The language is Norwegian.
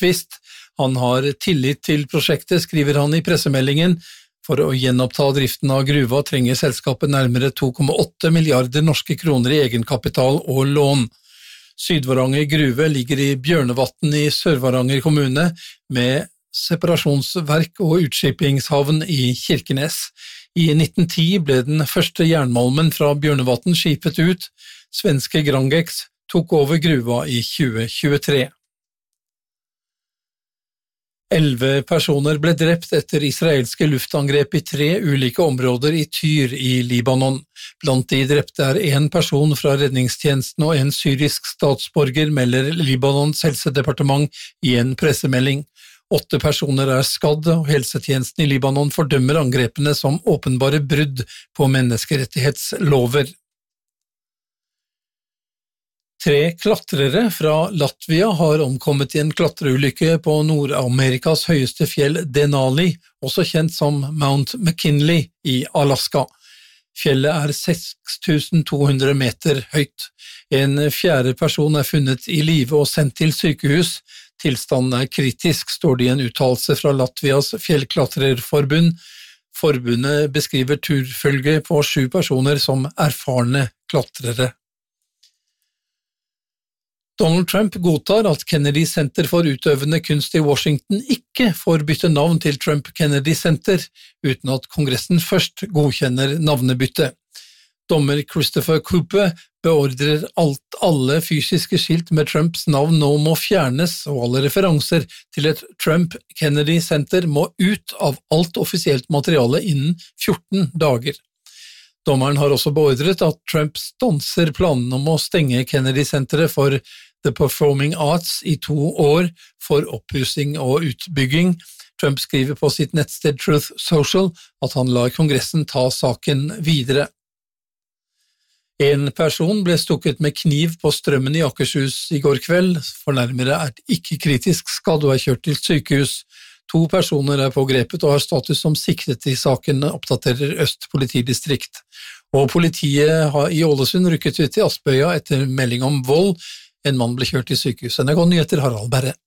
oppvist. Han har tillit til prosjektet, skriver han i pressemeldingen. For å gjenoppta driften av gruva trenger selskapet nærmere 2,8 milliarder norske kroner i egenkapital og lån. Sydvaranger gruve ligger i Bjørnevatn i Sør-Varanger kommune, med separasjonsverk og utskippingshavn i Kirkenes. I 1910 ble den første jernmalmen fra Bjørnevatn skipet ut. Svenske Grangex tok over gruva i 2023. 11 personer ble drept etter israelske luftangrep i 3 ulike områder i Tyr i Libanon. Blant de drepte er 1 person fra redningstjenesten og en syrisk statsborger, melder Libanons helsedepartement i en pressemelding. 8 personer er skadd, og helsetjenesten i Libanon fordømmer angrepene som åpenbare brudd på menneskerettighetslover. 3 klatrere fra Latvia har omkommet i en klatreulykke på Nord-Amerikas høyeste fjell Denali, også kjent som Mount McKinley i Alaska. Fjellet er 6200 meter høyt. En 4. person er funnet i live og sendt til sykehus. Tilstanden er kritisk, står det i en uttalelse fra Latvias fjellklatrerforbund. Forbundet beskriver turfølge på 7 personer som erfarne klatrere. Donald Trump godtar at Kennedy Center for utøvende kunst i Washington ikke får bytte navn til Trump Kennedy Center, uten at Kongressen først godkjenner navnebytte. Dommer Christopher Cooper beordrer alle fysiske skilt med Trumps navn nå må fjernes, og alle referanser til et Trump Kennedy Center må ut av alt offisielt materiale innen 14 dager. Dommeren har også beordret at Trump stanser planen om å stenge Kennedy-senteret for The Performing Arts i 2 år for oppussing og utbygging. Trump skriver på sitt nettsted Truth Social at han lar Kongressen ta saken videre. En person ble stukket med kniv på Strømmen i Akershus i går kveld. Fornærmere er ikke kritisk skadd og er kjørt til sykehus. 2 personer er pågrepet og har status som siktet i saken, oppdaterer Øst politidistrikt. Og politiet i Ålesund rykket ut til Aspøya etter melding om vold. En mann ble kjørt til sykehus. NRK Nyheter, Harald Berre.